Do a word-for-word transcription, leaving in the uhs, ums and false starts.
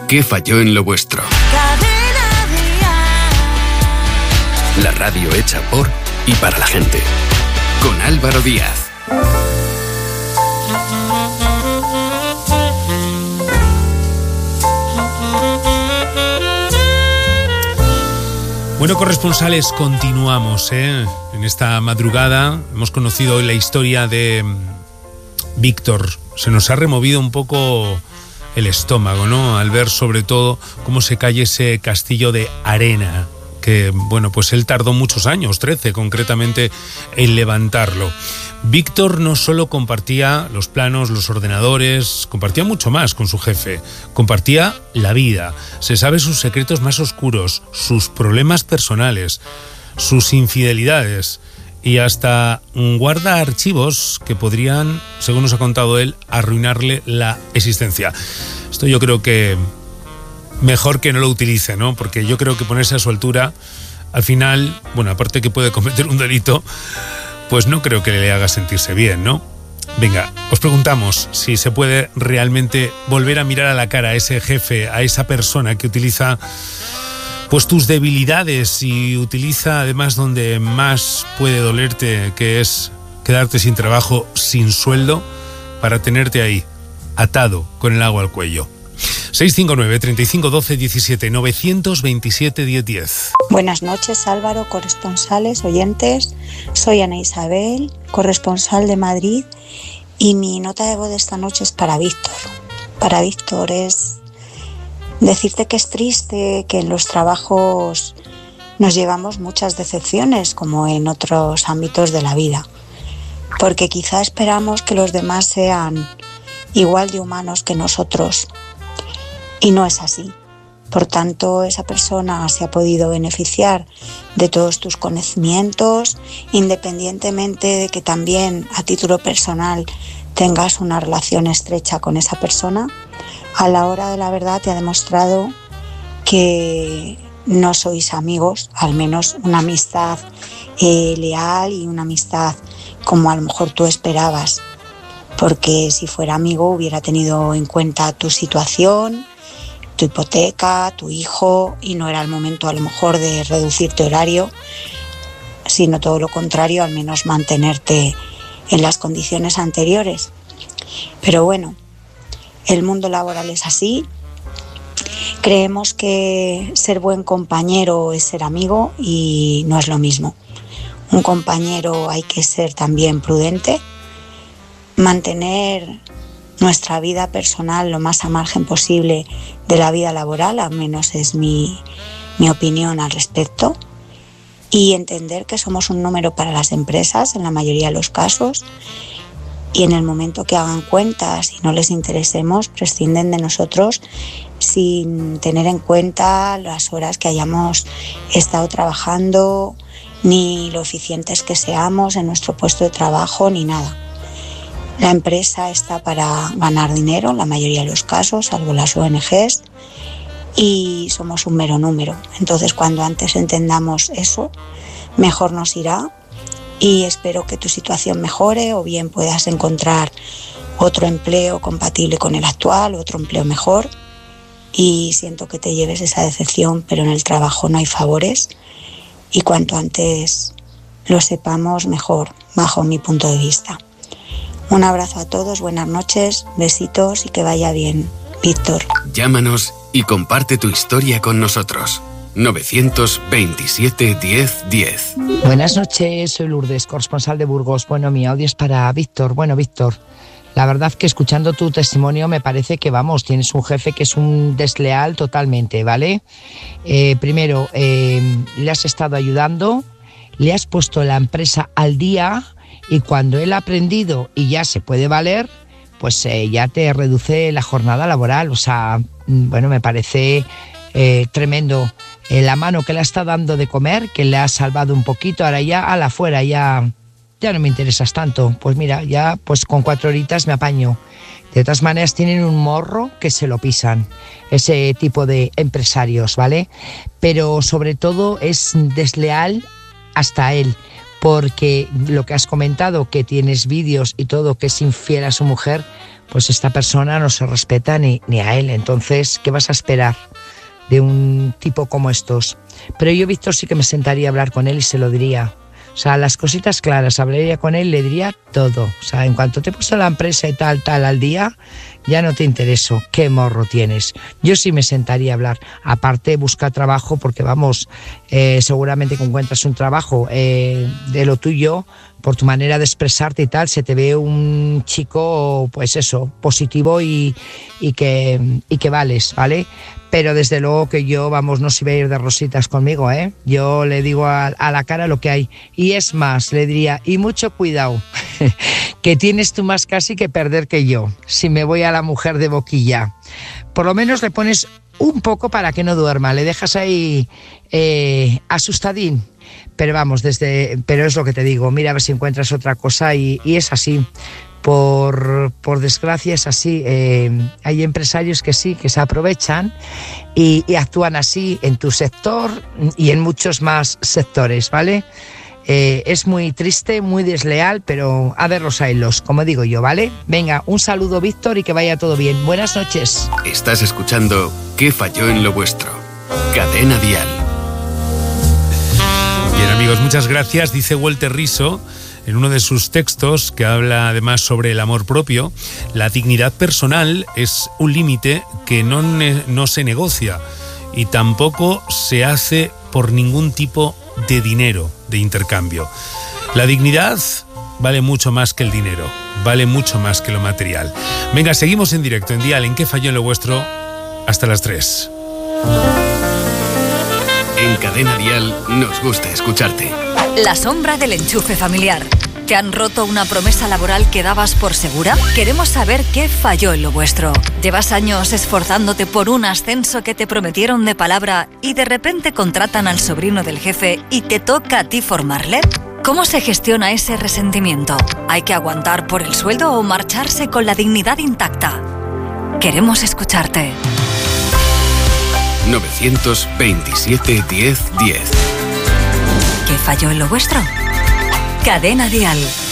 ¿Qué falló en lo vuestro? La radio hecha por y para la gente. Con Álvaro Díaz. Bueno, corresponsales, continuamos, ¿eh? En esta madrugada hemos conocido hoy la historia de Víctor. Se nos ha removido un poco el estómago, ¿no? Al ver sobre todo cómo se cae ese castillo de arena, que, bueno, pues él tardó muchos años, trece concretamente, en levantarlo. Víctor no solo compartía los planos, los ordenadores, compartía mucho más con su jefe, compartía la vida. Se sabe sus secretos más oscuros, sus problemas personales, sus infidelidades y hasta guarda archivos que podrían, según nos ha contado él, arruinarle la existencia. Esto yo creo que mejor que no lo utilice, ¿no? Porque yo creo que ponerse a su altura, al final, bueno, aparte que puede cometer un delito, pues no creo que le haga sentirse bien, ¿no? Venga, os preguntamos si se puede realmente volver a mirar a la cara a ese jefe, a esa persona que utiliza pues tus debilidades y utiliza además donde más puede dolerte, que es quedarte sin trabajo, sin sueldo, para tenerte ahí, atado con el agua al cuello. seis cinco nueve, treinta y cinco, doce, diecisiete, novecientos veintisiete, diez, diez. Buenas noches, Álvaro, corresponsales, oyentes. Soy Ana Isabel, corresponsal de Madrid, y mi nota de voz de esta noche es para Víctor. Para Víctor es decirte que es triste que en los trabajos nos llevamos muchas decepciones, como en otros ámbitos de la vida, porque quizá esperamos que los demás sean igual de humanos que nosotros. Y no es así. Por tanto, esa persona se ha podido beneficiar de todos tus conocimientos, independientemente de que también a título personal tengas una relación estrecha con esa persona. A la hora de la verdad te ha demostrado que no sois amigos, al menos una amistad eh, leal y una amistad como a lo mejor tú esperabas, porque si fuera amigo hubiera tenido en cuenta tu situación, tu hipoteca, tu hijo, y no era el momento a lo mejor de reducir tu horario, sino todo lo contrario, al menos mantenerte en las condiciones anteriores. Pero bueno, el mundo laboral es así. Creemos que ser buen compañero es ser amigo y no es lo mismo. Un compañero hay que ser también prudente, mantener nuestra vida personal lo más a margen posible de la vida laboral, al menos es mi, mi opinión al respecto, y entender que somos un número para las empresas en la mayoría de los casos, y en el momento que hagan cuentas y no les interesemos, prescinden de nosotros sin tener en cuenta las horas que hayamos estado trabajando, ni lo eficientes que seamos en nuestro puesto de trabajo, ni nada. La empresa está para ganar dinero en la mayoría de los casos, salvo las O N Ges, y somos un mero número. Entonces, cuando antes entendamos eso, mejor nos irá, y espero que tu situación mejore o bien puedas encontrar otro empleo compatible con el actual, otro empleo mejor, y siento que te lleves esa decepción, pero en el trabajo no hay favores, y cuanto antes lo sepamos, mejor, bajo mi punto de vista. Un abrazo a todos, buenas noches, besitos y que vaya bien. Víctor. Llámanos y comparte tu historia con nosotros. novecientos veintisiete, diez, diez. Buenas noches, soy Lourdes, corresponsal de Burgos. Bueno, mi audio es para Víctor. Bueno, Víctor, la verdad que escuchando tu testimonio me parece que, vamos, tienes un jefe que es un desleal totalmente, ¿vale? Eh, primero, eh, le has estado ayudando, le has puesto la empresa al día, y cuando él ha aprendido y ya se puede valer, pues eh, ya te reduce la jornada laboral. O sea, bueno, me parece eh, tremendo eh, la mano que le está dando de comer, que le ha salvado un poquito. Ahora ya a la fuera, ya, ya no me interesas tanto. Pues mira, ya pues con cuatro horitas me apaño. De todas maneras tienen un morro que se lo pisan, ese tipo de empresarios, ¿vale? Pero sobre todo es desleal hasta él, porque lo que has comentado, que tienes vídeos y todo, que es infiel a su mujer, pues esta persona no se respeta ni, ni a él. Entonces, ¿qué vas a esperar de un tipo como estos? Pero yo, Víctor, sí que me sentaría a hablar con él y se lo diría. O sea, las cositas claras, hablaría con él, le diría todo. O sea, en cuanto te he puesto la empresa y tal, tal al día, ya no te intereso. ¿Qué morro tienes? Yo sí me sentaría a hablar. Aparte, busca trabajo porque, vamos, eh, seguramente que encuentras un trabajo eh, de lo tuyo, por tu manera de expresarte y tal, se te ve un chico, pues eso, positivo y, y, que, y que vales, ¿vale? Pero desde luego que yo, vamos, no se iba a ir de rositas conmigo, ¿eh? Yo le digo a, a la cara lo que hay. Y es más, le diría, y mucho cuidado, que tienes tú más casi que perder que yo, si me voy a la mujer de boquilla. Por lo menos le pones un poco para que no duerma, le dejas ahí eh, asustadín. Pero vamos, desde, pero es lo que te digo, mira a ver si encuentras otra cosa y, y es así. Por, por desgracia es así. Eh, hay empresarios que sí, que se aprovechan y, y actúan así en tu sector y en muchos más sectores, ¿vale? Eh, es muy triste, muy desleal, pero a ver los ailos, como digo yo, ¿vale? Venga, un saludo, Víctor, y que vaya todo bien. Buenas noches. Estás escuchando ¿Qué falló en lo vuestro? Cadena Dial. Bien, amigos, muchas gracias. Dice Walter Riso, en uno de sus textos, que habla además sobre el amor propio, la dignidad personal es un límite que no, ne- no se negocia y tampoco se hace por ningún tipo de dinero, de intercambio. La dignidad vale mucho más que el dinero, vale mucho más que lo material. Venga, seguimos en directo en Dial, ¿en qué falló en lo vuestro? Hasta las tres. En Cadena Dial nos gusta escucharte. La sombra del enchufe familiar. ¿Te han roto una promesa laboral que dabas por segura? Queremos saber qué falló en lo vuestro. ¿Llevas años esforzándote por un ascenso que te prometieron de palabra y de repente contratan al sobrino del jefe y te toca a ti formarle? ¿Cómo se gestiona ese resentimiento? ¿Hay que aguantar por el sueldo o marcharse con la dignidad intacta? Queremos escucharte. nueve veintisiete, diez, diez. ¿Qué falló en lo vuestro? Cadena Dial.